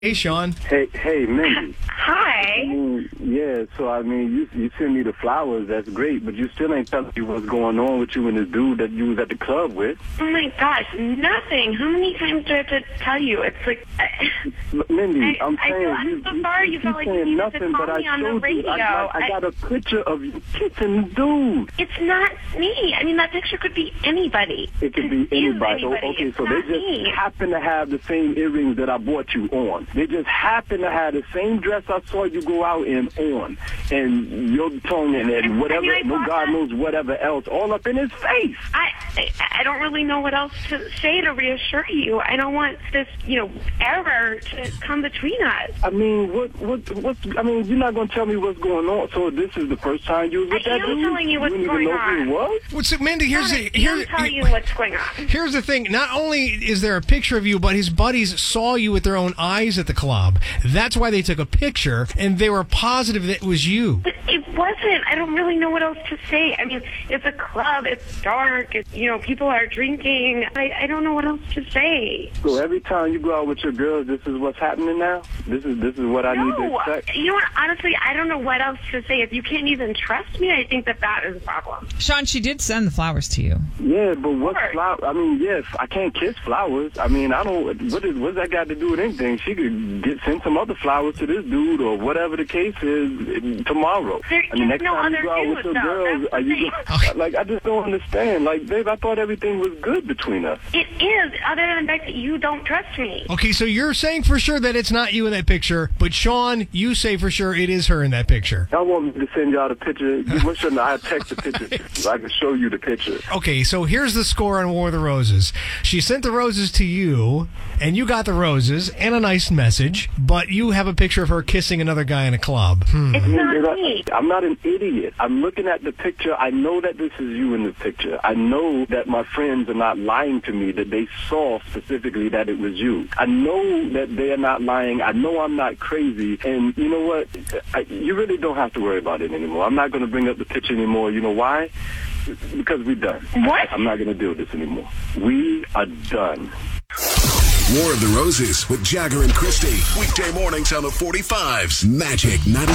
Hey, Sean. Hey, Mindy. Hi. You send me the flowers. That's great, but you still ain't telling me what's going on with you and this dude that you was at the club with. Oh my gosh, nothing. How many times do I have to tell you? It's like, Mindy, I'm sorry you felt like you needed nothing, to but call me on the showed you. radio. I got a picture of you kissing the dude. It's not me. I mean, that picture could be anybody. It could be anybody. Okay, It's so they not just me. happen to have the same earrings that I bought you on. They just happen to have the same dress I saw you go out in on, and your tongue and whatever, God knows whatever else, all up in his face. I don't really know what else to say to reassure you. I don't want this, error to come between us. I mean, you're not going to tell me what's going on. So this is the first time you was with that dude? I am telling you what's you going even know on. who he was? Well, so, Mindy, I'm telling you what's going on. Here's the thing. Not only is there a picture of you, but his buddies saw you with their own eyes at the club. That's why they took a picture, and they were positive that it was you. But it wasn't. I don't really know what else to say. I mean, it's a club. It's dark. It's, people are drinking. I don't know what else to say. So every time you go out with your girls, this is what's happening now? This is what I need to expect? You know what? Honestly, I don't know what else to say. If you can't even trust me, I think that is a problem. Sean, she did send the flowers to you. Yeah, but what's flowers? I mean, yes, I can't kiss flowers. I mean, I don't. What's that got to do with anything? She could send some other flowers to this dude or whatever the case is tomorrow. Next time you go out with your girls, I just don't understand. Like, babe, I thought everything was good between us. It is, other than the fact that you don't trust me. Okay, so you're saying for sure that it's not you in that picture, but Sean, you say for sure it is her in that picture. Y'all want me to send y'all the picture? You shouldn't I text the picture so I can show you the picture. Okay, so here's the score on War of the Roses. She sent the roses to you, and you got the roses and a nice message, but you have a picture of her kissing another guy in a club. It's not me. I'm not an idiot. I'm looking at the picture. I know that this is you in the picture. I know that my friends are not lying to me, that they saw specifically that it was you. I know that they are not lying. I know I'm not crazy. And you know what? You really don't have to worry about it anymore. I'm not going to bring up the picture anymore. You know why? Because we're done. What? I'm not going to do this anymore. We are done. War of the Roses with Jagger and Christy. Weekday mornings on the 45s. Magic 90.